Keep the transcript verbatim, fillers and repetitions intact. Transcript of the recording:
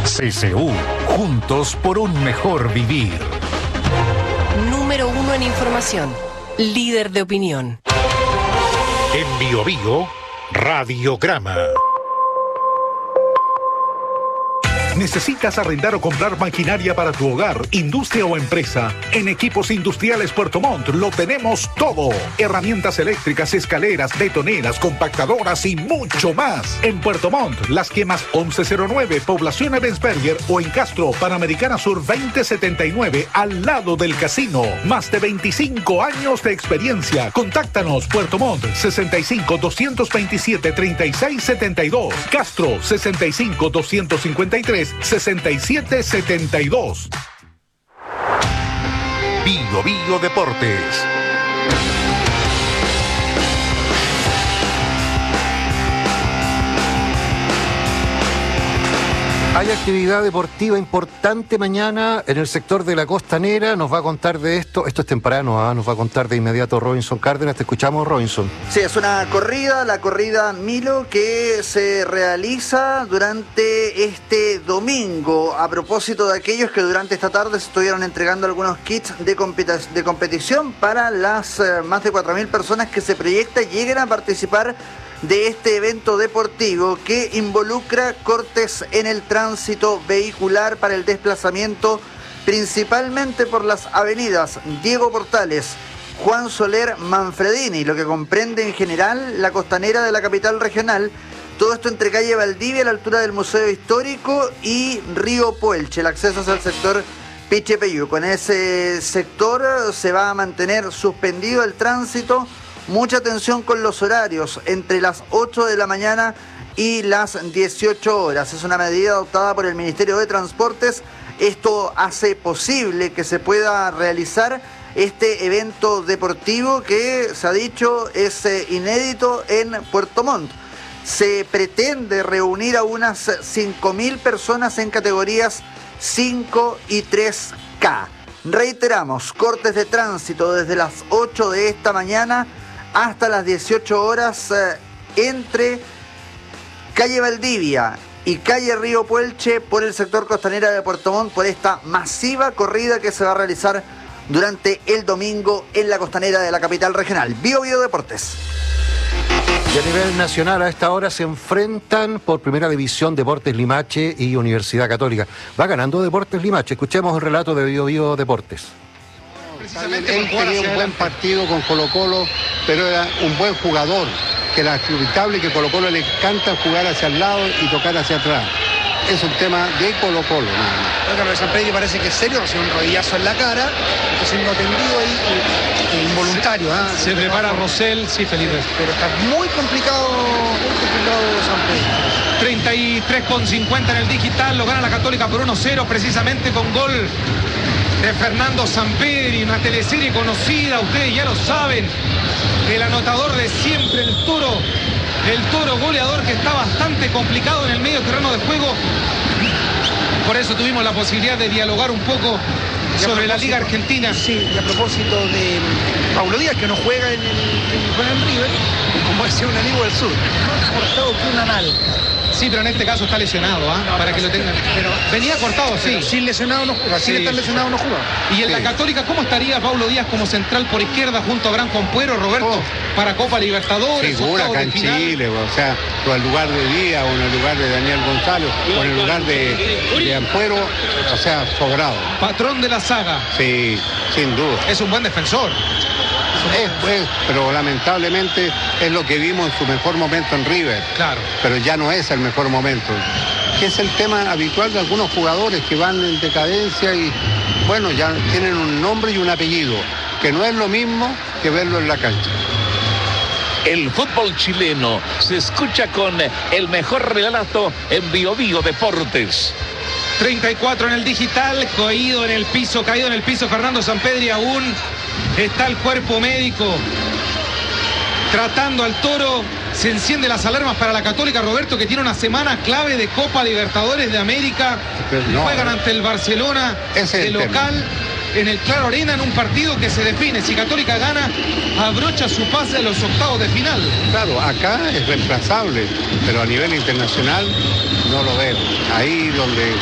C C U, juntos por un mejor vivir. Número uno en información, líder de opinión. En Bio Bio, Radiograma. ¿Necesitas arrendar o comprar maquinaria para tu hogar, industria o empresa? En Equipos Industriales Puerto Montt lo tenemos todo. Herramientas eléctricas, escaleras, betoneras, compactadoras y mucho más. En Puerto Montt, Las Quemas once cero nueve, Población Ebensberger, o en Castro, Panamericana Sur veinte setenta y nueve, al lado del casino. Más de veinticinco años de experiencia. Contáctanos, Puerto Montt, sesenta y cinco, doscientos veintisiete, treinta y seis setenta y dos. Castro, sesenta y cinco, doscientos cincuenta y tres, sesenta y siete setenta y dos. Bio Bio Deportes. Hay actividad deportiva importante mañana en el sector de la Costanera. Nos va a contar de esto. Esto es temprano, ¿eh? Nos va a contar de inmediato Robinson Cárdenas. Te escuchamos, Robinson. Sí, es una corrida, la corrida Milo, que se realiza durante este domingo. A propósito de aquellos que durante esta tarde se estuvieron entregando algunos kits de, competi- de competición para las eh, más de cuatro mil personas que se proyecta lleguen a participar de este evento deportivo que involucra cortes en el tránsito vehicular para el desplazamiento principalmente por las avenidas Diego Portales, Juan Soler, Manfredini, lo que comprende en general la costanera de la capital regional. Todo esto entre calle Valdivia a la altura del Museo Histórico y Río Puelche, el acceso es al sector Pichepeyú. En ese sector se va a mantener suspendido el tránsito. Mucha atención con los horarios, entre las ocho de la mañana y las dieciocho horas. Es una medida adoptada por el Ministerio de Transportes. Esto hace posible que se pueda realizar este evento deportivo que, se ha dicho, es eh, inédito en Puerto Montt. Se pretende reunir a unas cinco mil personas en categorías cinco y tres K. Reiteramos, cortes de tránsito desde las ocho de esta mañana hasta las dieciocho horas eh, entre calle Valdivia y calle Río Puelche por el sector costanera de Puerto Montt, por esta masiva corrida que se va a realizar durante el domingo en la costanera de la capital regional. Bio Bio Deportes. Y a nivel nacional a esta hora se enfrentan por primera división Deportes Limache y Universidad Católica. Va ganando Deportes Limache. Escuchemos el relato de Bio Bio Deportes. Él tenía un buen partido con Colo Colo, pero era un buen jugador, que era inevitable que Colo Colo le encanta jugar hacia el lado y tocar hacia atrás. Es un tema de Colo Colo. Bueno, San Pedro parece que es serio, recibe un rodillazo en la cara, está siendo atendido ahí, eh, involuntario. ¿eh? Se, se prepara Rosell, sí, Felipe. Pero está muy complicado, muy complicado San Pedro. treinta y tres con cincuenta en el digital, lo gana la Católica por uno cero, precisamente con gol de Fernando Sampedri, una teleserie conocida, ustedes ya lo saben, el anotador de siempre, el Toro, el Toro goleador, que está bastante complicado en el medio terreno de juego. Por eso tuvimos la posibilidad de dialogar un poco sobre la Liga Argentina. Sí, y a propósito de Paulo Díaz, que no juega en el, en el River, como decía un amigo del sur, cortado que un anal. Sí, pero en este caso está lesionado, ¿ah? ¿eh? No, para no, que lo tengan. Pero, venía cortado, sí. Sin lesionado no juega, sin sí. estar lesionado no juega. Y en sí. la Católica, ¿cómo estaría Paulo Díaz como central por izquierda junto a Abraham Compuero, Roberto, oh. para Copa Libertadores? Figura acá en Chile, o sea, o en lugar de Díaz, o en el lugar de Daniel González, o en el lugar de, de Ampuero, o sea, sobrado. Patrón de la saga. Sí, sin duda. Es un buen defensor. Es, pues, pero lamentablemente es lo que vimos en su mejor momento en River. Claro. Pero ya no es el mejor momento. Que es el tema habitual de algunos jugadores que van en decadencia y, bueno, ya tienen un nombre y un apellido, que no es lo mismo que verlo en la cancha. El fútbol chileno se escucha con el mejor relato en Bio Bio Deportes. treinta y cuatro en el digital, caído en el piso, caído en el piso Fernando Sampedri, aún está el cuerpo médico tratando al Toro. Se encienden las alarmas para la Católica, Roberto, que tiene una semana clave de Copa Libertadores de América. No, juegan ante el Barcelona de local en el Claro Arena, en un partido que se define. Si Católica gana, abrocha su pase a los octavos de final. Claro, acá es reemplazable, pero a nivel internacional no lo veo. Ahí donde